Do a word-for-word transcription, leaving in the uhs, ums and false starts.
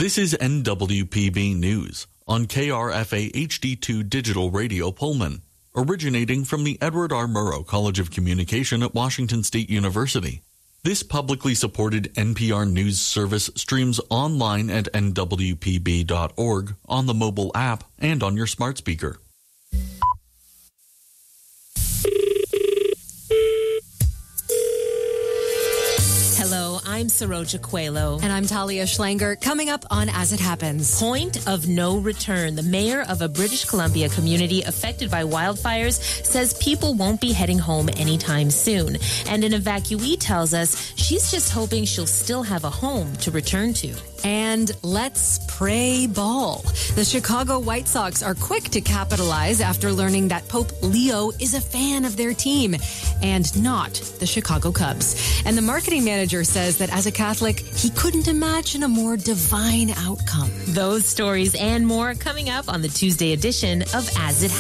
This is N W P B News on K R F A H D two Digital Radio Pullman, originating from the Edward R. Murrow College of Communication at Washington State University. This publicly supported N P R News service streams online at N W P B dot org, on the mobile app, and on your smart speaker. Hello, I'm Saroja Coelho. And I'm Talia Schlanger. Coming up on As It Happens. Point of no return. The mayor of a British Columbia community affected by wildfires says people won't be heading home anytime soon. And an evacuee tells us she's just hoping she'll still have a home to return to. And let's pray ball. The Chicago White Sox are quick to capitalize after learning that Pope Leo is a fan of their team and not the Chicago Cubs. And the marketing manager says that as a Catholic, he couldn't imagine a more divine outcome. Those stories and more coming up on the Tuesday edition of As It Happens.